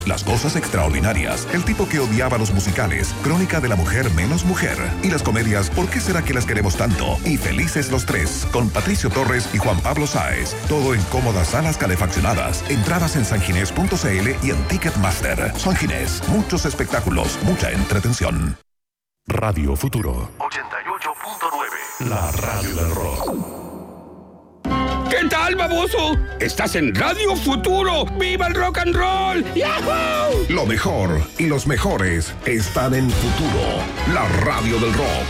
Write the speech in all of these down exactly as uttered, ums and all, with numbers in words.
Las cosas extraordinarias, el tipo que odiaba los musicales, Crónica de la mujer menos mujer, y las comedias ¿Por qué será que las queremos tanto? Y Felices los tres, con Patricio Torres y Juan Pablo Sáez. Todo en cómodas salas calefaccionadas. Entradas en sanginés punto c l y en Ticketmaster. Sanginés, muchos espectáculos, mucha entretención. Radio Futuro ochenta y ocho punto nueve. La radio del rock. ¿Qué tal, baboso? Estás en Radio Futuro. ¡Viva el rock and roll! ¡Yahoo! Lo mejor y los mejores están en Futuro, la radio del rock.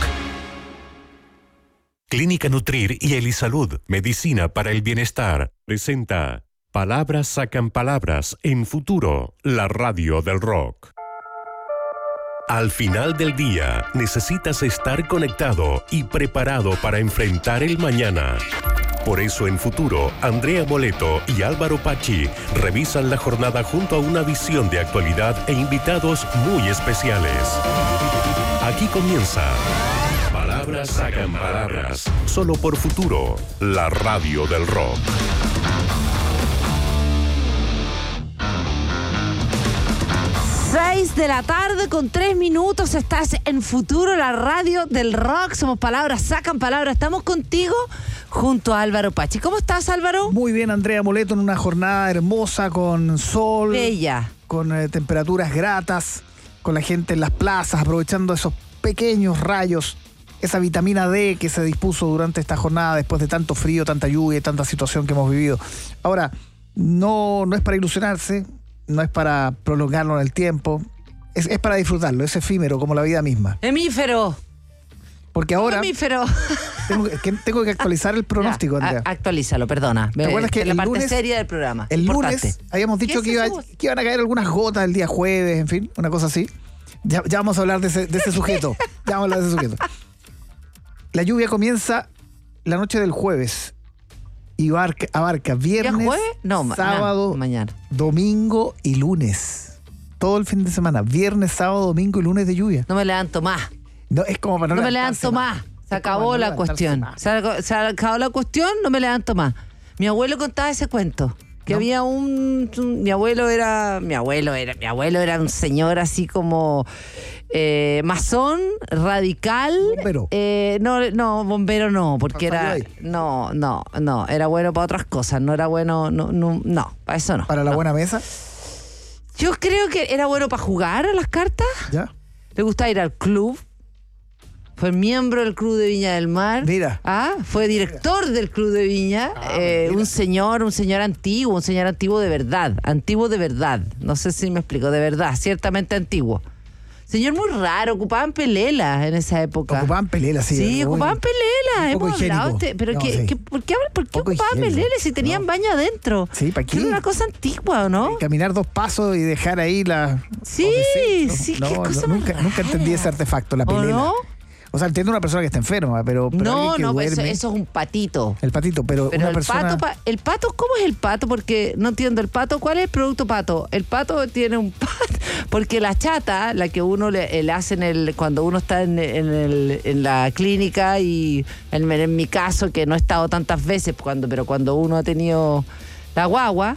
Clínica Nutrir y Elisalud, medicina para el bienestar, presenta Palabras sacan palabras en Futuro, la radio del rock. Al final del día, necesitas estar conectado y preparado para enfrentar el mañana. Por eso en Futuro, Andrea Moleto y Álvaro Pachi revisan la jornada junto a una visión de actualidad e invitados muy especiales. Aquí comienza Palabras sacan palabras, solo por Futuro, la radio del rock. seis de la tarde con tres minutos, estás en Futuro, la radio del rock. Somos Palabras sacan palabras. Estamos contigo junto a Álvaro Pachi. ¿Cómo estás, Álvaro? Muy bien, Andrea Moleto, en una jornada hermosa con sol. Bella. Con eh, temperaturas gratas, con la gente en las plazas, aprovechando esos pequeños rayos, esa vitamina D que se dispuso durante esta jornada después de tanto frío, tanta lluvia y tanta situación que hemos vivido. Ahora, no, no es para ilusionarse, no es para prolongarlo en el tiempo, es, es para disfrutarlo, es efímero como la vida misma. Hemífero. Porque ahora Hemífero. Tengo que, tengo que actualizar el pronóstico, ya, Andrea. a, actualízalo, perdona. ¿Te acuerdas que la el parte lunes, seria del programa? El Importante. lunes habíamos dicho que, iba, que iban a caer algunas gotas el día jueves, en fin, una cosa así. Ya, ya vamos a hablar de ese, de ese sujeto. Ya vamos a hablar de ese sujeto. La lluvia comienza la noche del jueves y abarca, abarca viernes, jueves? No, sábado, no, mañana. domingo y lunes. Todo el fin de semana. Viernes, sábado, domingo y lunes de lluvia. No me levanto más. No, es como para no No me levanto más. Se acabó la cuestión. Se acabó, se acabó la cuestión, no me levanto más. Mi abuelo contaba ese cuento. Que no. había un, un. Mi abuelo era. Mi abuelo era. Mi abuelo era un señor así como. Eh, masón, radical. Bombero. Eh, no, no, bombero no, porque era. No, no, no. Era bueno para otras cosas. No era bueno. No, no, no para eso no. ¿Para la no. buena mesa? Yo creo que era bueno para jugar a las cartas. Ya. Le gustaba ir al club. Fue miembro del Club de Viña del Mar. Mira. Ah, fue director del Club de Viña. Ah, eh, un señor, un señor antiguo, un señor antiguo de verdad. Antiguo de verdad. No sé si me explico, de verdad, ciertamente antiguo. Señor muy raro, ocupaban pelelas en esa época. Ocupaban pelelas, sí. Sí, ocupaban pelelas. Hemos hablado este, pero no, que, sí. que, ¿por qué, por qué ocupaban higiénico. pelelas si tenían no. baño adentro? Sí, ¿para qué? Era una cosa antigua, ¿o no? Caminar dos pasos y dejar ahí la... Sí, sí, no, qué no, cosa no, más nunca, rara. nunca entendí ese artefacto, la pelela. ¿O no? O sea, entiendo una persona que está enferma, pero, pero no, que no, duerme, eso, eso es un patito. El patito, pero, Pero una el persona... pato, el pato, ¿cómo es el pato? Porque no entiendo, el pato, ¿cuál es el producto pato? El pato tiene un pato, porque la chata, la que uno le, le hace en el, cuando uno está en, en, el, en la clínica y en, en mi caso, que no he estado tantas veces, cuando, pero cuando uno ha tenido la guagua,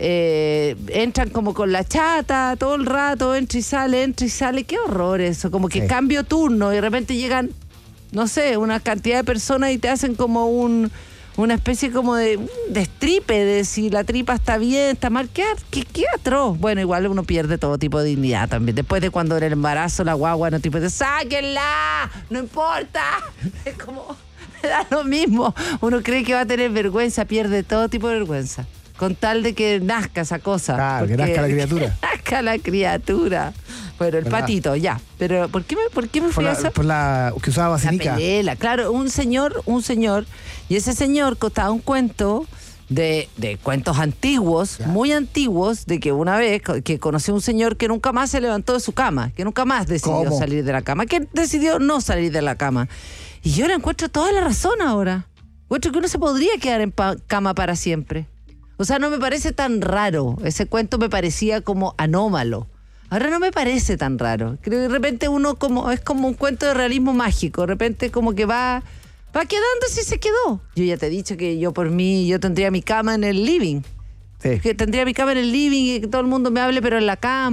eh, entran como con la chata todo el rato, entra y sale, entra y sale, qué horror eso, como que sí. cambio turno y de repente llegan, no sé, una cantidad de personas y te hacen como un una especie como de destripe de si la tripa está bien, está mal, qué, qué, qué atroz. Bueno, igual uno pierde todo tipo de dignidad también. Después de cuando en el embarazo la guagua no tipo de ¡sáquenla! ¡No importa! Es como, me da lo mismo. Uno cree que va a tener vergüenza, pierde todo tipo de vergüenza. Con tal de que nazca esa cosa. Claro, que nazca la criatura. Que nazca la criatura. Bueno, el ¿verdad? Patito, ya. Pero, ¿por qué me, por qué me fui por a la, esa? por la que usaba La vacinica. pelela, claro, un señor, un señor, y ese señor contaba un cuento de, de cuentos antiguos, ya. muy antiguos, de que una vez que conoció un señor que nunca más se levantó de su cama, que nunca más decidió ¿Cómo? salir de la cama, que decidió no salir de la cama. Y yo le encuentro toda la razón ahora. Encuentro que uno se podría quedar en pa- cama para siempre. O sea, no me parece tan raro. Ese cuento me parecía como anómalo. Ahora no me parece tan raro. Creo que de repente uno como es como un cuento de realismo mágico. De repente como que va, va quedando si se quedó. Yo ya te he dicho que yo por mí, yo tendría mi cama en el living. Sí. Que tendría mi cama en el living y que todo el mundo me hable, pero en la cama.